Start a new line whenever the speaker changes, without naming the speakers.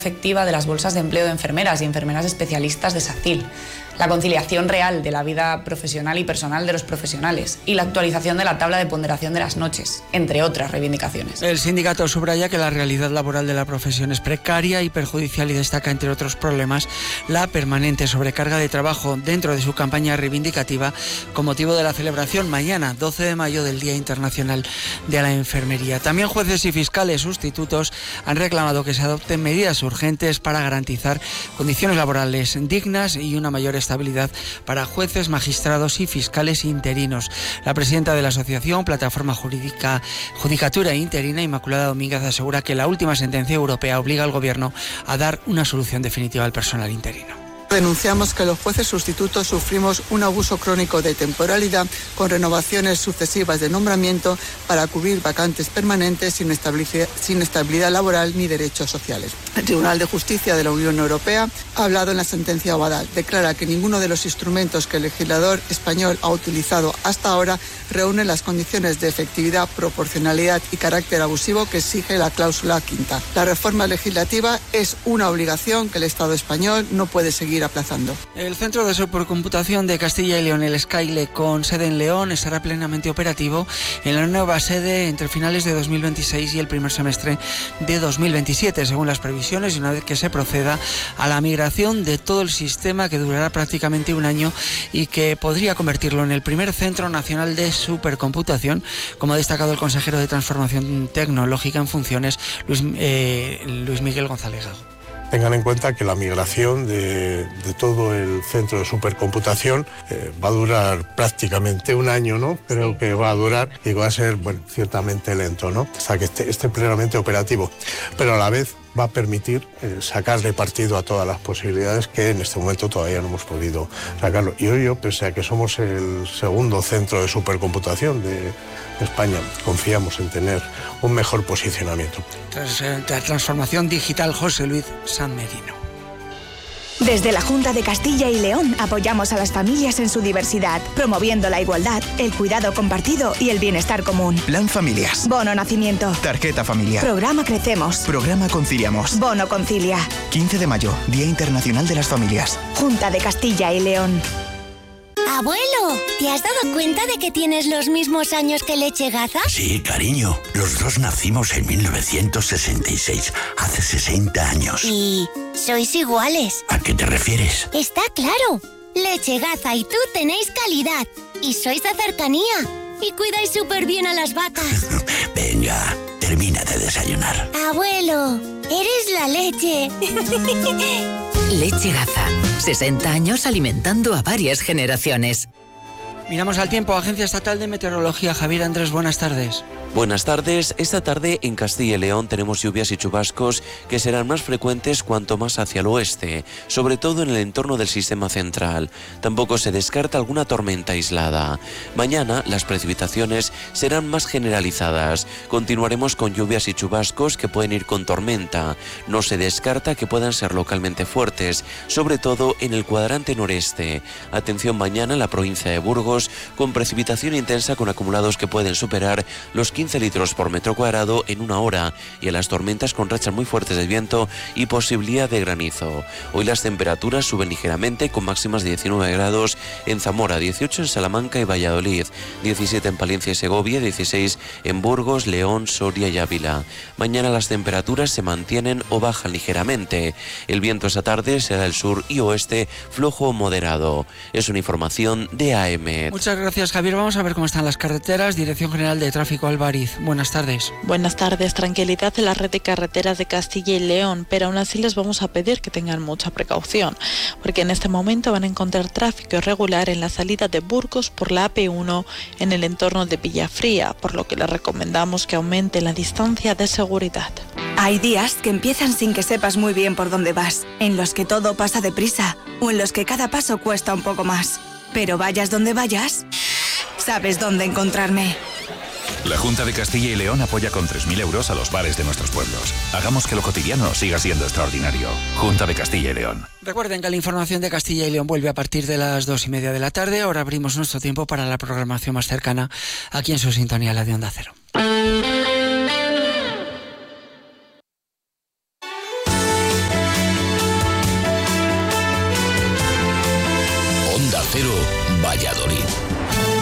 efectiva de las bolsas de empleo de enfermeras y enfermeras especialistas de SACIL, la conciliación real de la vida profesional y personal de los profesionales y la actualización de la tabla de ponderación de las noches, entre otras reivindicaciones.
El sindicato subraya que la realidad laboral de la profesión es precaria y perjudicial y destaca, entre otros problemas, la permanente sobrecarga de trabajo dentro de su campaña reivindicativa con motivo de la celebración mañana, 12 de mayo, del Día Internacional de la Enfermería. También jueces y fiscales sustitutos han reclamado que se adopten medidas urgentes para garantizar condiciones laborales dignas y una mayor estabilidad para jueces, magistrados y fiscales interinos. La presidenta de la asociación Plataforma Judicatura Interina, Inmaculada Domínguez, asegura que la última sentencia europea obliga al Gobierno a dar una solución definitiva al personal interino.
Denunciamos que los jueces sustitutos sufrimos un abuso crónico de temporalidad con renovaciones sucesivas de nombramiento para cubrir vacantes permanentes sin estabilidad laboral ni derechos sociales. El Tribunal de Justicia de la Unión Europea ha hablado en la sentencia Obadal. Declara que ninguno de los instrumentos que el legislador español ha utilizado hasta ahora reúne las condiciones de efectividad, proporcionalidad y carácter abusivo que exige la cláusula quinta. La reforma legislativa es una obligación que el Estado español no puede seguir aplazando.
El Centro de Supercomputación de Castilla y León, el SKILE, con sede en León, estará plenamente operativo en la nueva sede entre finales de 2026 y el primer semestre de 2027, según las previsiones, y una vez que se proceda a la migración de todo el sistema, que durará prácticamente un año y que podría convertirlo en el primer centro nacional de supercomputación, como ha destacado el consejero de Transformación Tecnológica en funciones, Luis Miguel González Gago.
Tengan en cuenta que la migración de todo el centro de supercomputación va a durar prácticamente un año, ¿no? Creo que va a durar y va a ser, ciertamente lento, ¿no? Hasta que esté plenamente operativo. Pero a la vez va a permitir sacarle partido a todas las posibilidades que en este momento todavía no hemos podido sacarlo. Y hoy, pese a que somos el segundo centro de supercomputación de España, confiamos en tener un mejor posicionamiento.
Tras la transformación digital, José Luis San Merino.
Desde la Junta de Castilla y León apoyamos a las familias en su diversidad, promoviendo la igualdad, el cuidado compartido y el bienestar común.
Plan Familias.
Bono Nacimiento.
Tarjeta Familiar.
Programa Crecemos.
Programa Conciliamos.
Bono Concilia.
15 de mayo, Día Internacional de las Familias.
Junta de Castilla y León.
Abuelo, ¿te has dado cuenta de que tienes los mismos años que Leche Gaza?
Sí, cariño. Los dos nacimos en 1966, hace 60 años.
¿Y sois iguales?
¿A qué te refieres?
Está claro. Leche Gaza y tú tenéis calidad. Y sois de cercanía. Y cuidáis súper bien a las vacas.
Venga, termina de desayunar.
Abuelo, eres la leche.
Leche Gaza. 60 años alimentando a varias generaciones.
Miramos al tiempo. Agencia Estatal de Meteorología. Javier Andrés, buenas tardes.
Buenas tardes. Esta tarde en Castilla y León tenemos lluvias y chubascos que serán más frecuentes cuanto más hacia el oeste, sobre todo en el entorno del sistema central. Tampoco se descarta alguna tormenta aislada. Mañana las precipitaciones serán más generalizadas. Continuaremos con lluvias y chubascos que pueden ir con tormenta. No se descarta que puedan ser localmente fuertes, sobre todo en el cuadrante noreste. Atención mañana en la provincia de Burgos, con precipitación intensa con acumulados que pueden superar los 15 litros por metro cuadrado en una hora, y a las tormentas con rachas muy fuertes de viento y posibilidad de granizo. Hoy las temperaturas suben ligeramente con máximas de 19 grados en Zamora, 18 en Salamanca y Valladolid, 17 en Palencia y Segovia, 16 en Burgos, León, Soria y Ávila. Mañana las temperaturas se mantienen o bajan ligeramente. El viento esta tarde será del sur y oeste flojo o moderado. Es una información de AM.
Muchas gracias, Javier. Vamos a ver cómo están las carreteras. Dirección General de Tráfico, Álvariz. Buenas tardes.
Buenas tardes. Tranquilidad en la red de carreteras de Castilla y León, pero aún así les vamos a pedir que tengan mucha precaución, porque en este momento van a encontrar tráfico irregular en la salida de Burgos por la AP1 en el entorno de Villafría, por lo que les recomendamos que aumenten la distancia de seguridad.
Hay días que empiezan sin que sepas muy bien por dónde vas, en los que todo pasa deprisa o en los que cada paso cuesta un poco más. Pero vayas donde vayas, sabes dónde encontrarme.
La Junta de Castilla y León apoya con 3.000 euros a los bares de nuestros pueblos. Hagamos que lo cotidiano siga siendo extraordinario. Junta de Castilla y León.
Recuerden que la información de Castilla y León vuelve a partir de las 2:30 de la tarde. Ahora abrimos nuestro tiempo para la programación más cercana aquí en su sintonía, la de Onda Cero.
Cero, Valladolid.